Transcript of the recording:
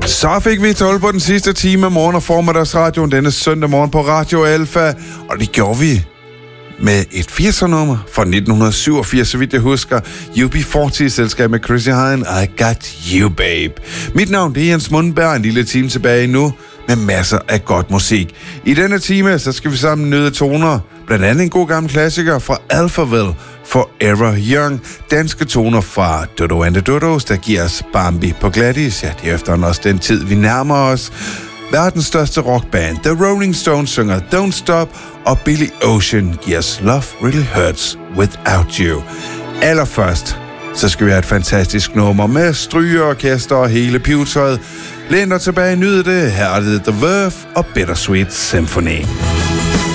Så fik vi 12 på den sidste time af morgen- og formiddagsradioen denne søndag morgen på Radio Alfa, og det gjorde vi med et 80'er-nummer fra 1987, så vidt jeg husker. UB40 i selskab med Chrissy Hine, I Got You Babe. Mit navn det er Jens Mundberg, en lille time tilbage nu med masser af godt musik. I denne time så skal vi sammen nyde toner, blandt andet en god gammel klassiker fra Alphaville, Forever Young, danske toner fra Dodo and the Dodos, der giver os Bambi på Gladys. Ja, det er efterhånden også den tid, vi nærmer os. Verdens største rockband, The Rolling Stones, synger Don't Stop, og Billy Ocean giver os Love Really Hurts Without You. Allerførst, så skal vi have et fantastisk nummer med strygeorkester og hele pivetøjet. Læn dig tilbage, nyd det. Her er det The Verve og Bittersweet Symphony.